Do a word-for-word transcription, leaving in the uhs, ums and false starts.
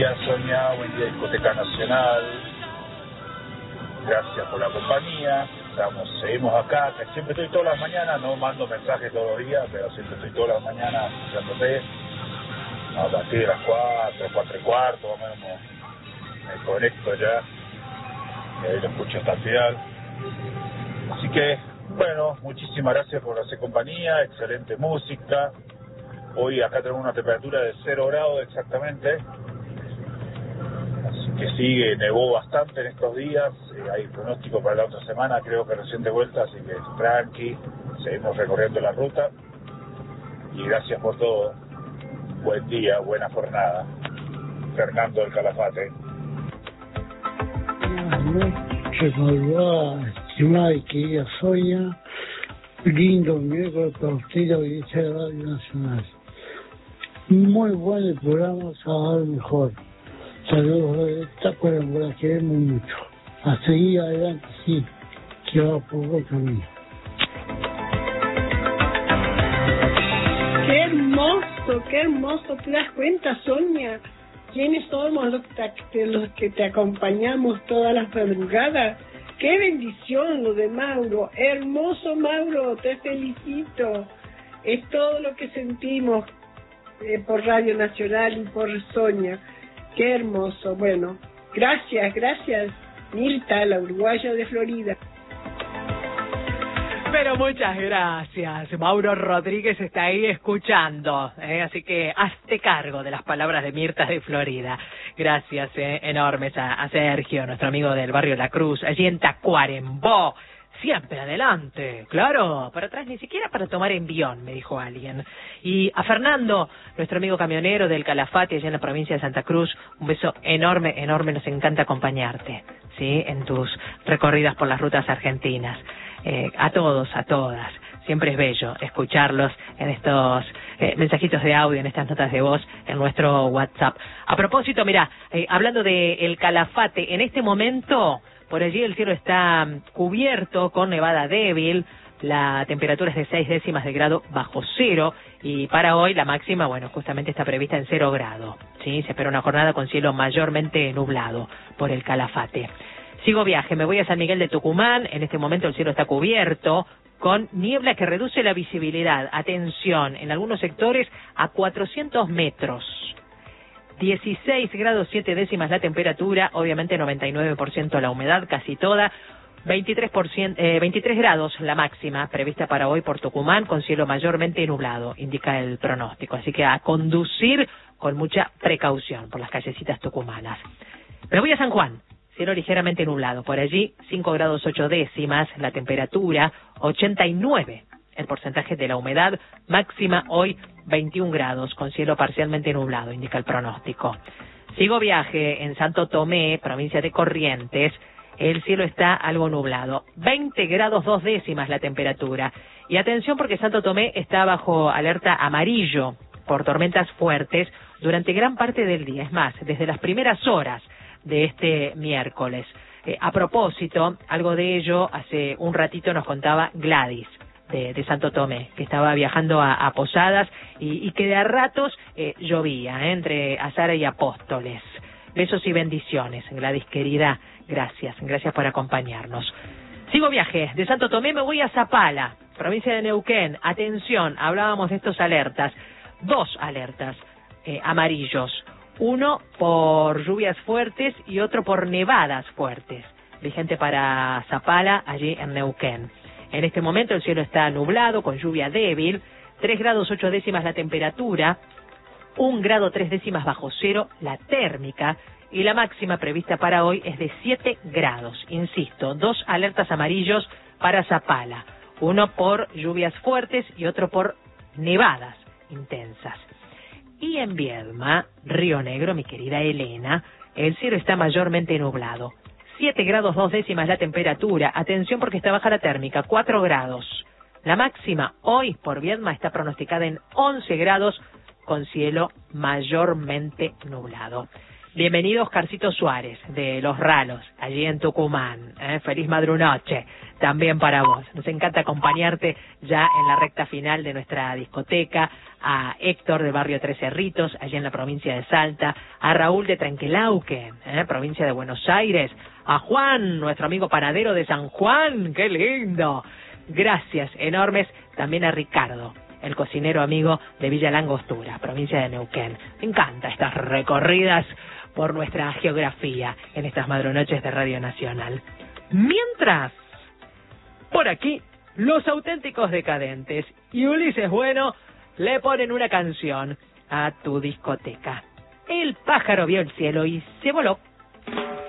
día, Sonia. Buen día, Discoteca Nacional. Gracias por la compañía. Estamos, seguimos acá. Siempre estoy todas las mañanas, no mando mensajes todos los días, pero siempre estoy todas las mañanas escuchándote. A partir de las cuatro, cuatro y cuarto, más o menos me conecto ya. Y ahí lo escucho hasta el final. Así que, bueno, muchísimas gracias por hacer compañía. Excelente música. Hoy acá tenemos una temperatura de cero grados exactamente. Así que sigue, nevó bastante en estos días. Eh, hay pronóstico para la otra semana, creo que recién de vuelta, así que tranqui. Seguimos recorriendo la ruta. Y gracias por todo. Buen día, buena jornada. Fernando del Calafate. Recordó a estimada y querida Sonia. Lindo miércoles para usted y la audiencia de Radio Nacional. Muy bueno el programa, cada vez mejor. Saludos de Tacuara, la queremos mucho. A seguir adelante, sí, que va por buen camino. Qué hermoso, qué hermoso. ¿Te das cuenta, Sonia? ¿Quiénes somos los que, los que te acompañamos todas las madrugadas? ¡Qué bendición lo de Mauro! Hermoso, Mauro, te felicito. Es todo lo que sentimos eh, por Radio Nacional y por Sonia. ¡Qué hermoso! Bueno, gracias, gracias, Mirta, la uruguaya de Florida. Pero muchas gracias. Mauro Rodríguez está ahí escuchando, ¿eh? Así que hazte cargo de las palabras de Mirta de Florida. Gracias ¿eh? enormes a, a Sergio, nuestro amigo del barrio La Cruz, allí en Tacuarembó. Siempre adelante, claro, para atrás ni siquiera para tomar envión, me dijo alguien. Y a Fernando, nuestro amigo camionero del Calafate, allá en la provincia de Santa Cruz, un beso enorme, enorme, nos encanta acompañarte, ¿sí? En tus recorridas por las rutas argentinas. Eh, a todos, a todas. Siempre es bello escucharlos en estos eh, mensajitos de audio, en estas notas de voz, en nuestro WhatsApp. A propósito, mira, eh, hablando de el Calafate, en este momento, por allí el cielo está cubierto con nevada débil, la temperatura es de seis décimas de grado bajo cero, y para hoy la máxima, bueno, justamente está prevista en cero grado, ¿sí? Se espera una jornada con cielo mayormente nublado por el Calafate. Sigo viaje, me voy a San Miguel de Tucumán, en este momento el cielo está cubierto con niebla que reduce la visibilidad, atención, en algunos sectores a cuatrocientos metros, dieciséis grados siete décimas la temperatura, obviamente noventa y nueve por ciento la humedad, casi toda, veintitrés por ciento, eh, veintitrés grados la máxima prevista para hoy por Tucumán, con cielo mayormente nublado, indica el pronóstico, así que a conducir con mucha precaución por las callecitas tucumanas. Me voy a San Juan. Cielo ligeramente nublado. Por allí, cinco grados ocho décimas la temperatura, ochenta y nueve el porcentaje de la humedad, máxima hoy veintiún grados, con cielo parcialmente nublado, indica el pronóstico. Sigo viaje en Santo Tomé, provincia de Corrientes. El cielo está algo nublado, veinte grados dos décimas la temperatura. Y atención porque Santo Tomé está bajo alerta amarillo por tormentas fuertes durante gran parte del día. Es más, desde las primeras horas de este miércoles. Eh, a propósito, algo de ello hace un ratito nos contaba Gladys de, de Santo Tomé, que estaba viajando a, a Posadas y, y que de a ratos eh, llovía eh, entre Azara y Apóstoles. Besos y bendiciones, Gladys querida, gracias, gracias por acompañarnos. Sigo viaje, de Santo Tomé me voy a Zapala, provincia de Neuquén. Atención, hablábamos de estos alertas, dos alertas eh, amarillos. Uno por lluvias fuertes y otro por nevadas fuertes, vigente para Zapala, allí en Neuquén. En este momento el cielo está nublado, con lluvia débil, tres grados ocho décimas la temperatura, un grado tres décimas bajo cero la térmica, y la máxima prevista para hoy es de siete grados. Insisto, dos alertas amarillos para Zapala, uno por lluvias fuertes y otro por nevadas intensas. Y en Viedma, Río Negro, mi querida Elena, el cielo está mayormente nublado. siete grados dos décimas la temperatura. Atención porque está baja la térmica, cuatro grados. La máxima hoy por Viedma está pronosticada en once grados con cielo mayormente nublado. Bienvenido Oscarcito Suárez, de Los Ralos, allí en Tucumán. ¿eh? Feliz madrunoche, también para vos. Nos encanta acompañarte ya en la recta final de nuestra discoteca. A Héctor de Barrio Tres Cerritos, allí en la provincia de Salta. A Raúl de Trenquelauquen, ¿eh? provincia de Buenos Aires. A Juan, nuestro amigo panadero de San Juan. ¡Qué lindo! Gracias enormes también a Ricardo, el cocinero amigo de Villa Langostura, provincia de Neuquén. Me encantan estas recorridas por nuestra geografía en estas madrunoches de Radio Nacional. Mientras, por aquí, los auténticos decadentes y Ulises Bueno le ponen una canción a tu discoteca. El pájaro vio el cielo y se voló.